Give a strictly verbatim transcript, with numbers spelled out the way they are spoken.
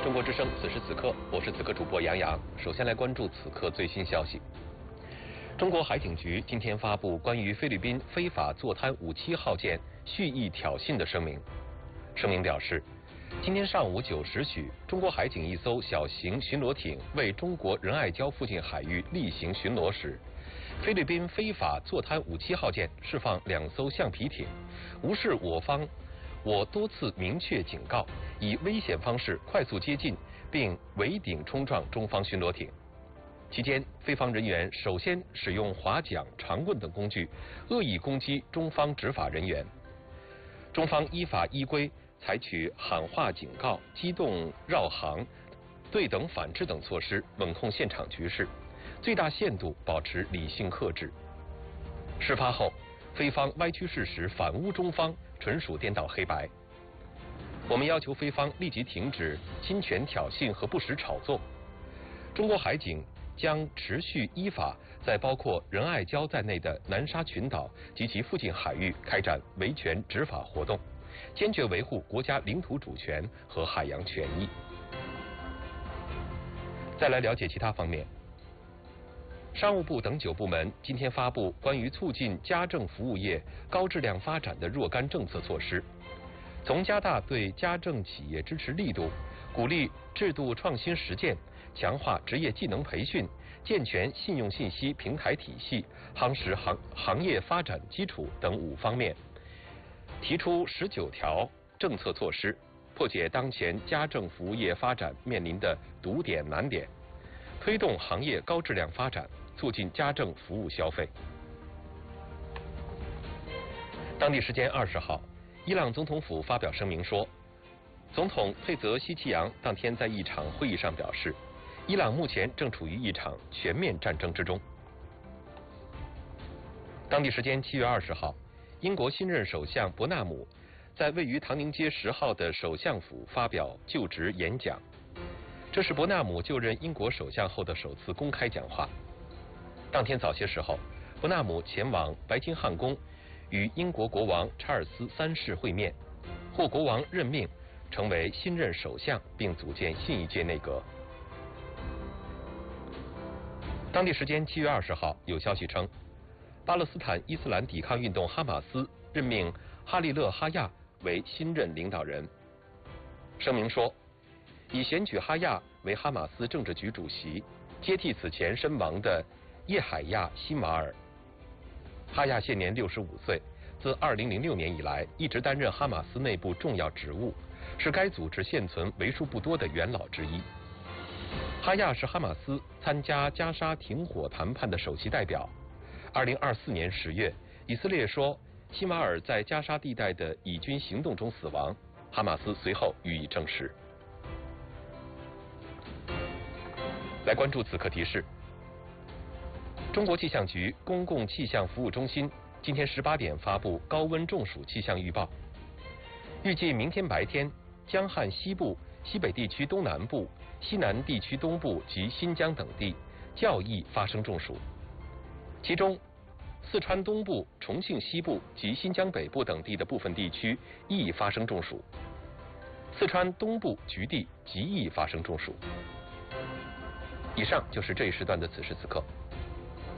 中国之声，此时此刻，我是此刻主播杨洋。首先来关注此刻最新消息。中国海警局今天发布关于菲律宾非法坐滩五七号舰蓄意挑衅的声明。声明表示，今天上午九时许，中国海警一艘小型巡逻艇为中国仁爱礁附近海域例行巡逻时，菲律宾非法坐滩五七号舰释放两艘橡皮艇，无视我方我多次明确警告，以危险方式快速接近，并围顶冲撞中方巡逻艇。期间，菲方人员首先使用划桨、长棍等工具，恶意攻击中方执法人员。中方依法依规采取喊话警告、机动绕航、对等反制等措施，稳控现场局势，最大限度保持理性克制。事发后，菲方歪曲事实，反诬中方，纯属颠倒黑白。我们要求菲方立即停止侵权挑衅和不实炒作。中国海警将持续依法在包括仁爱礁在内的南沙群岛及其附近海域开展维权执法活动，坚决维护国家领土主权和海洋权益。再来了解其他方面。商务部等九部门今天发布关于促进家政服务业高质量发展的若干政策措施，从加大对家政企业支持力度，鼓励制度创新实践，强化职业技能培训，健全信用信息平台体系，夯实行行业发展基础等五方面，提出十九条政策措施，破解当前家政服务业发展面临的堵点难点，推动行业高质量发展，促进家政服务消费。当地时间二十号，伊朗总统府发表声明说，总统佩泽希奇扬当天在一场会议上表示，伊朗目前正处于一场全面战争之中。当地时间七月二十号，英国新任首相伯纳姆在位于唐宁街十号的首相府发表就职演讲，这是伯纳姆就任英国首相后的首次公开讲话。当天早些时候，伯纳姆前往白金汉宫与英国国王查尔斯三世会面，获国王任命成为新任首相，并组建新一届内阁。当地时间七月二十号，有消息称，巴勒斯坦伊斯兰抵抗运动哈马斯任命哈利勒·哈亚为新任领导人。声明说，已选举哈亚为哈马斯政治局主席，接替此前身亡的叶海亚·辛瓦尔。哈亚现年六十五岁，自二零零六年以来一直担任哈马斯内部重要职务，是该组织现存为数不多的元老之一。哈亚是哈马斯参加加沙停火谈判的首席代表。二零二四年十月，以色列说辛瓦尔在加沙地带的以军行动中死亡，哈马斯随后予以证实。来关注此刻提示。中国气象局公共气象服务中心今天十八点发布高温中暑气象预报，预计明天白天江汉西部、西北地区东南部、西南地区东部及新疆等地较易发生中暑，其中四川东部、重庆西部及新疆北部等地的部分地区易发生中暑，四川东部局地极易发生中暑。以上就是这一时段的此时此刻。